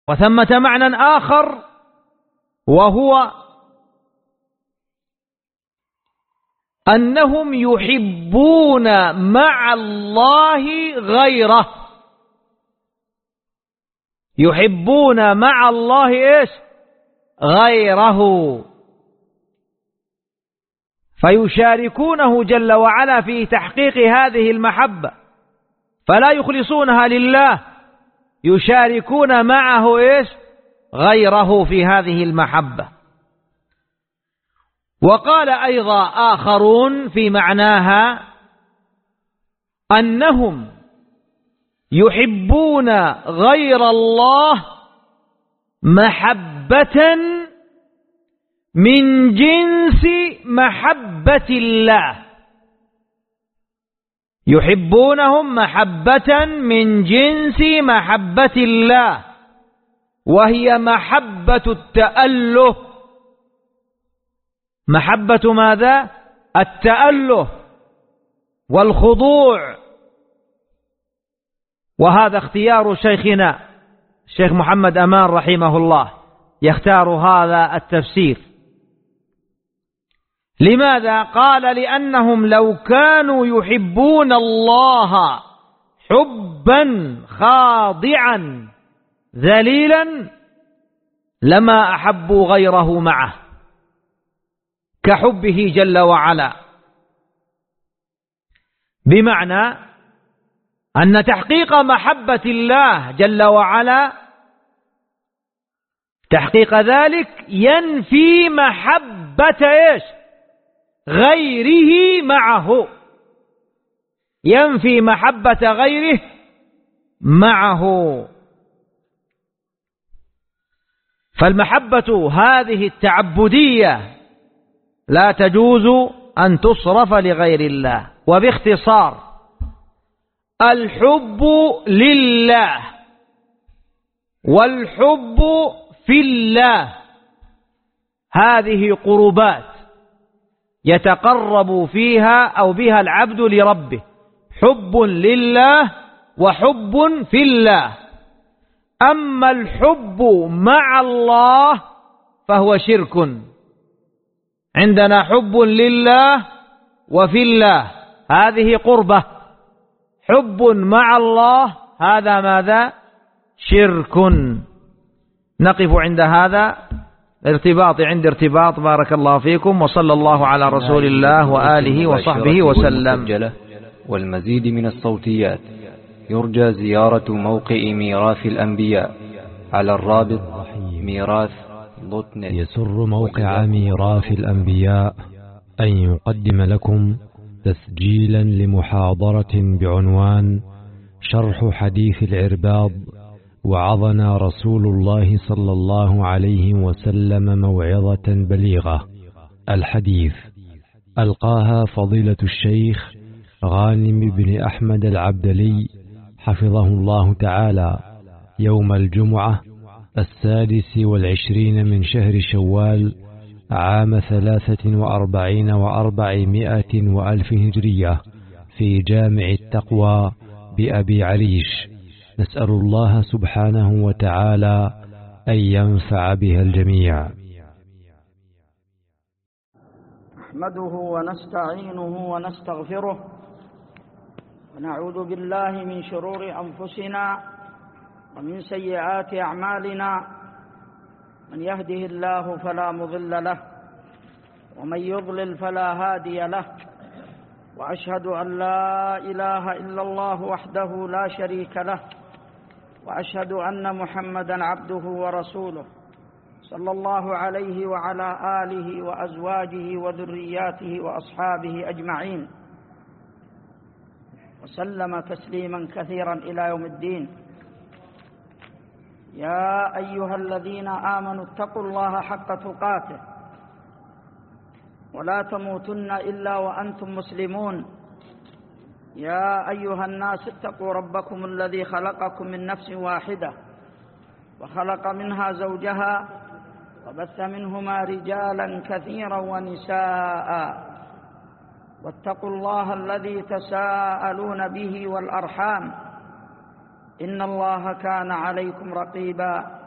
وثمة معنى آخر وهو أنهم يحبون مع الله غيره، يحبون مع الله إيش؟ غيره، فيشاركونه جل وعلا في تحقيق هذه المحبة، فلا يخلصونها لله، يشاركون معه إيش؟ غيره في هذه المحبة. وقال أيضا آخرون في معناها أنهم يحبون غير الله محبة من جنس محبة الله، يحبونهم محبة من جنس محبة الله، وهي محبة التأله. محبة ماذا؟ التأله والخضوع. وهذا اختيار شيخنا الشيخ محمد أمان رحمه الله، يختار هذا التفسير. لماذا؟ قال لأنهم لو كانوا يحبون الله حبا خاضعا ذليلا لما أحبوا غيره معه كحبه جل وعلا، بمعنى أن تحقيق محبة الله جل وعلا، تحقيق ذلك ينفي محبة إيش؟ غيره معه، ينفي محبة غيره معه. فالمحبة هذه التعبدية لا تجوز أن تصرف لغير الله. وباختصار الحب لله والحب في الله هذه قربات يتقرب فيها أو بها العبد لربه، حب لله وحب في الله. أما الحب مع الله فهو شرك. عندنا حب لله وفي الله هذه قربة، حب مع الله هذا ماذا؟ شرك. نقف عند هذا ارتباط عند ارتباط. بارك الله فيكم، وصلى الله على رسول الله وآله وصحبه وسلم. والمزيد من الصوتيات يرجى زيارة موقع ميراث الأنبياء على الرابط ميراث.net. يسر موقع ميراث الأنبياء أن يقدم لكم تسجيلا لمحاضرة بعنوان شرح حديث العرباض: وعظنا رسول الله صلى الله عليه وسلم موعظة بليغة. الحديث ألقاها فضيلة الشيخ غانم بن أحمد العبدلي حفظه الله تعالى يوم الجمعة 26 من شهر شوال عام 43 و400 وألف هجرية في جامع التقوى بأبي عليش. نسأل الله سبحانه وتعالى أن ينفع بها الجميع. نحمده ونستعينه ونستغفره ونعوذ بالله من شرور أنفسنا ومن سيئات أعمالنا. من يهده الله فلا مضل له ومن يضلل فلا هادي له. وأشهد أن لا إله إلا الله وحده لا شريك له، وأشهد أن محمدا عبده ورسوله صلى الله عليه وعلى آله وأزواجه وذرياته وأصحابه أجمعين، وسلم تسليما كثيرا إلى يوم الدين. يا أيها الذين آمنوا اتقوا الله حق تقاته ولا تموتن إلا وأنتم مسلمون. يا أيها الناس اتقوا ربكم الذي خلقكم من نفس واحدة وخلق منها زوجها وبث منهما رجالا كثيرا ونساء. واتقوا الله الذي تساءلون به والأرحام إن الله كان عليكم رقيبا.